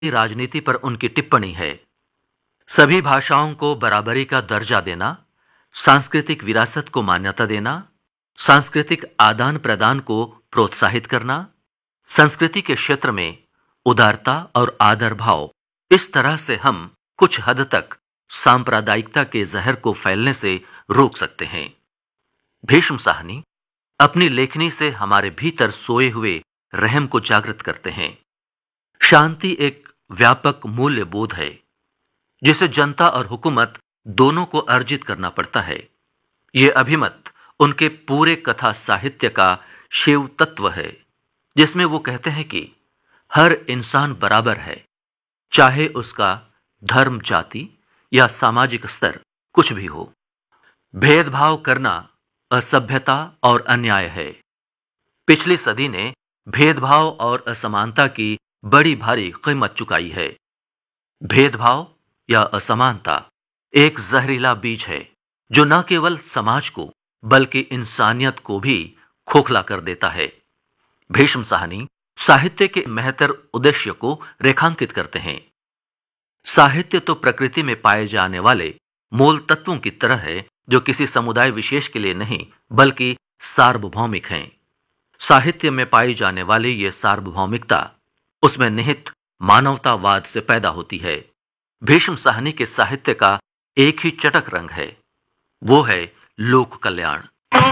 राजनीति पर उनकी टिप्पणी है। सभी भाषाओं को बराबरी का दर्जा देना, सांस्कृतिक विरासत को मान्यता देना, सांस्कृतिक आदान प्रदान को प्रोत्साहित करना, संस्कृति के क्षेत्र में उदारता और आदर भाव, इस तरह से हम कुछ हद तक सांप्रदायिकता के जहर को फैलने से रोक सकते हैं। भीष्म साहनी अपनी लेखनी से हमारे भीतर सोए हुए रहम को जागृत करते हैं। शांति एक व्यापक मूल्य बोध है जिसे जनता और हुकूमत दोनों को अर्जित करना पड़ता है। यह अभिमत उनके पूरे कथा साहित्य का शिव तत्व है, जिसमें वो कहते हैं कि हर इंसान बराबर है, चाहे उसका धर्म, जाति या सामाजिक स्तर कुछ भी हो। भेदभाव करना असभ्यता और अन्याय है। पिछली सदी ने भेदभाव और असमानता की बड़ी भारी कीमत चुकाई है। भेदभाव या असमानता एक जहरीला बीज है जो न केवल समाज को बल्कि इंसानियत को भी खोखला कर देता है। भीष्म साहनी साहित्य के महत्तर उद्देश्य को रेखांकित करते हैं। साहित्य तो प्रकृति में पाए जाने वाले मूल तत्वों की तरह है जो किसी समुदाय विशेष के लिए नहीं बल्कि सार्वभौमिक हैं। साहित्य में पाई जाने वाली यह सार्वभौमिकता उसमें निहित मानवतावाद से पैदा होती है। भीष्म साहनी के साहित्य का एक ही चटक रंग है, वो है लोक कल्याण।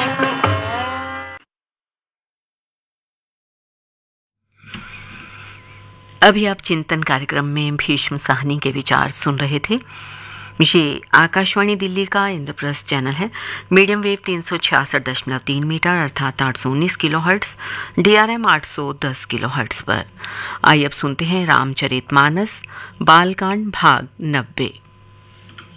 अभी आप चिंतन कार्यक्रम में भीष्म साहनी के विचार सुन रहे थे। ये आकाशवाणी दिल्ली का इंद्रप्रस्थ चैनल है। मीडियम वेव 366.3 मीटर अर्थात 819 किलोहर्ट्ज, DRM 810 किलोहर्ट्ज पर। आइए अब सुनते हैं रामचरितमानस बालकांड भाग 90।